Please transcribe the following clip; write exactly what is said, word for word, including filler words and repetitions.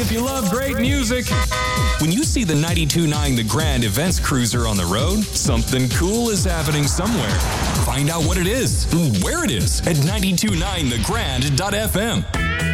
if you love great music. When you see the ninety-two point nine The Grand Events Cruiser on the road, something cool is happening somewhere. Find out what it is and where it is at ninety-two point nine the grand dot f m.